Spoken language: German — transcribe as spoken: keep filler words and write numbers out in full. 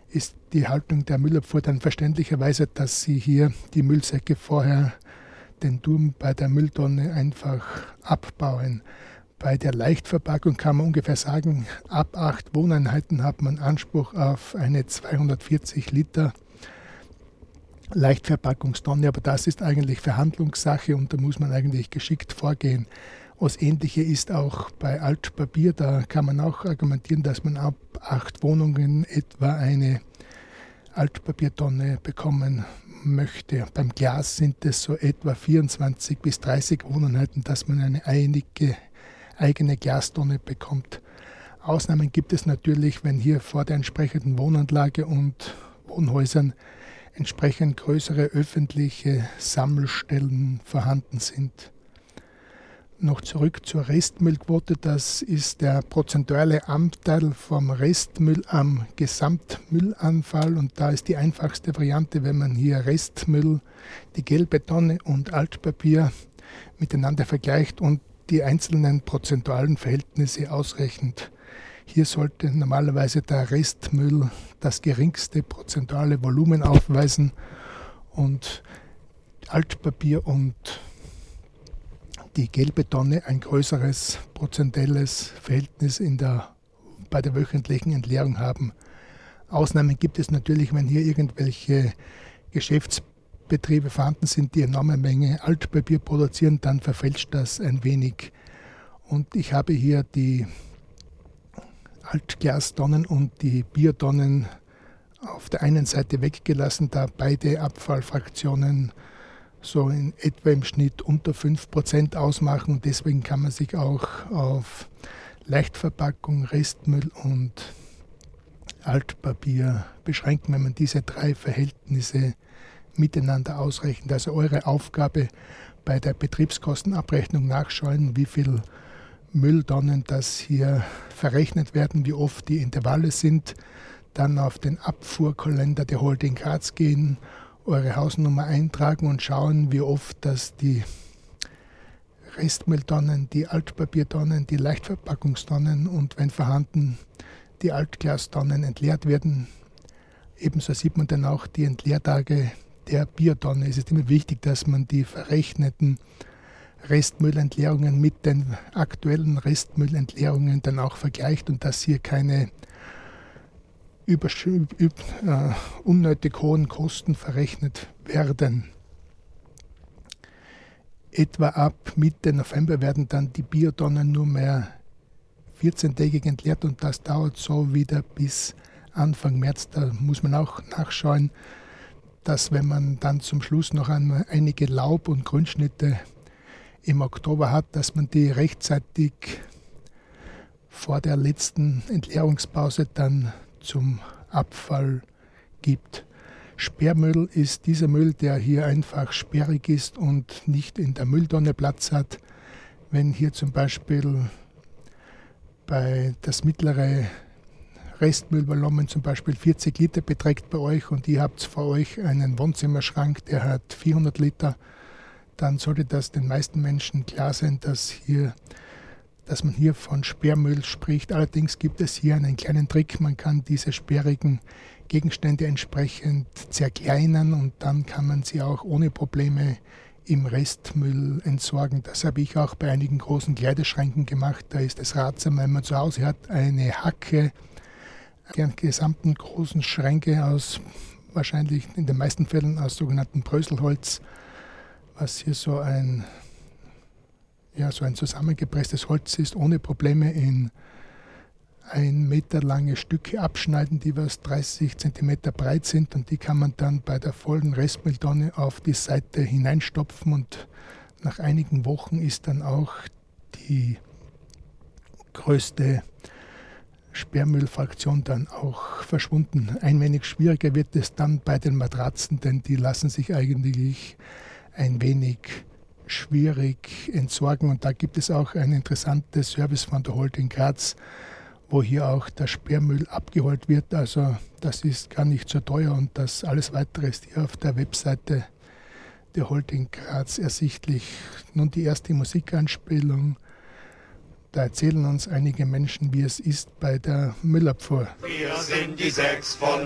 ist die Haltung der Müllabfuhr dann verständlicherweise, dass sie hier die Müllsäcke vorher den Turm bei der Mülltonne einfach abbauen. Bei der Leichtverpackung kann man ungefähr sagen, ab acht Wohneinheiten hat man Anspruch auf eine zweihundertvierzig Liter Leichtverpackungstonne, aber das ist eigentlich Verhandlungssache und da muss man eigentlich geschickt vorgehen. Das Ähnliche ist auch bei Altpapier, da kann man auch argumentieren, dass man ab acht Wohnungen etwa eine Altpapiertonne bekommen möchte. Beim Glas sind es so etwa vierundzwanzig bis dreißig Wohneinheiten, dass man eine einige, eigene Glastonne bekommt. Ausnahmen gibt es natürlich, wenn hier vor der entsprechenden Wohnanlage und Wohnhäusern entsprechend größere öffentliche Sammelstellen vorhanden sind. Noch zurück zur Restmüllquote. Das ist der prozentuale Anteil vom Restmüll am Gesamtmüllanfall. Und da ist die einfachste Variante, wenn man hier Restmüll, die gelbe Tonne und Altpapier miteinander vergleicht und die einzelnen prozentualen Verhältnisse ausrechnet. Hier sollte normalerweise der Restmüll das geringste prozentuale Volumen aufweisen und Altpapier und die gelbe Tonne ein größeres prozentuelles Verhältnis in der, bei der wöchentlichen Entleerung haben. Ausnahmen gibt es natürlich, wenn hier irgendwelche Geschäftsbetriebe vorhanden sind, die enorme Menge Altpapier produzieren, dann verfälscht das ein wenig. Und ich habe hier die Altglastonnen und die Biertonnen auf der einen Seite weggelassen, da beide Abfallfraktionen so in etwa im Schnitt unter fünf Prozent ausmachen und deswegen kann man sich auch auf Leichtverpackung, Restmüll und Altpapier beschränken, wenn man diese drei Verhältnisse miteinander ausrechnet. Also eure Aufgabe bei der Betriebskostenabrechnung nachschauen, wie viel Mülltonnen das hier verrechnet werden, wie oft die Intervalle sind, dann auf den Abfuhrkalender der Holding Graz gehen, eure Hausnummer eintragen und schauen, wie oft das die Restmülltonnen, die Altpapiertonnen, die Leichtverpackungstonnen und wenn vorhanden die Altglastonnen entleert werden. Ebenso sieht man dann auch die Entleertage der Biertonne. Es ist immer wichtig, dass man die verrechneten Restmüllentleerungen mit den aktuellen Restmüllentleerungen dann auch vergleicht und dass hier keine übersch- üb- äh, unnötig hohen Kosten verrechnet werden. Etwa ab Mitte November werden dann die Biertonnen nur mehr vierzehntägig entleert und das dauert so wieder bis Anfang März. Da muss man auch nachschauen, dass wenn man dann zum Schluss noch einige Laub- und Grünschnitte im Oktober hat, dass man die rechtzeitig vor der letzten Entleerungspause dann zum Abfall gibt. Sperrmüll ist dieser Müll, der hier einfach sperrig ist und nicht in der Mülltonne Platz hat. Wenn hier zum Beispiel bei das mittlere Restmüllvolumen zum Beispiel vierzig Liter beträgt bei euch und ihr habt vor euch einen Wohnzimmerschrank, der hat vierhundert Liter, dann sollte das den meisten Menschen klar sein, dass, hier, dass man hier von Sperrmüll spricht. Allerdings gibt es hier einen kleinen Trick, man kann diese sperrigen Gegenstände entsprechend zerkleinern und dann kann man sie auch ohne Probleme im Restmüll entsorgen. Das habe ich auch bei einigen großen Kleiderschränken gemacht. Da ist es ratsam, wenn man zu Hause hat, eine Hacke, die gesamten großen Schränke aus, wahrscheinlich in den meisten Fällen aus sogenanntem Bröselholz, was hier so ein, ja, so ein zusammengepresstes Holz ist, ohne Probleme in ein Meter lange Stücke abschneiden, die was dreißig Zentimeter breit sind und die kann man dann bei der vollen Restmülltonne auf die Seite hineinstopfen und nach einigen Wochen ist dann auch die größte Sperrmüllfraktion dann auch verschwunden. Ein wenig schwieriger wird es dann bei den Matratzen, denn die lassen sich eigentlich ein wenig schwierig entsorgen und da gibt es auch ein interessantes Service von der Holding Graz, wo hier auch der Sperrmüll abgeholt wird. Also das ist gar nicht so teuer und das alles weitere ist hier auf der Webseite der Holding Graz ersichtlich. Nun die erste Musikanspielung. Da erzählen uns einige Menschen, wie es ist bei der Müllabfuhr. Wir sind die sechs von